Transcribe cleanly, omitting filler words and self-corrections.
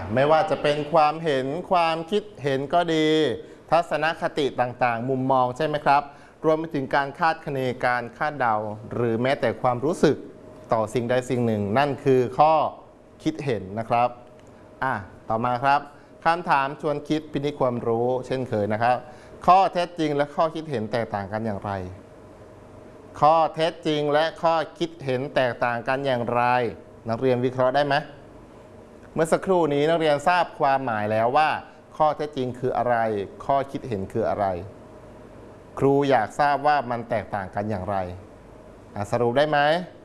ไม่ว่าจะเป็นความเห็นความคิดเห็นก็ดีทัศนคติต่างๆมุมมองใช่ไหมครับรวมไปถึงการคาดคะเนการคาดเดาหรือแม้แต่ความรู้สึกต่อสิ่งใดสิ่งหนึ่งนั่นคือข้อคิดเห็นนะครับต่อมาครับคำถามชวนคิดพินิจความรู้เช่นเคยนะครับข้อเท็จจริงและข้อคิดเห็นแตกต่างกันอย่างไรข้อเท็จจริงและข้อคิดเห็นแตกต่างกันอย่างไรนักเรียนวิเคราะห์ได้ไหมเมื่อสักครู่นี้นักเรียนทราบความหมายแล้วว่าข้อเท็จจริงคืออะไรข้อคิดเห็นคืออะไรครูอยากทราบว่ามันแตกต่างกันอย่างไรสรุปได้ไหม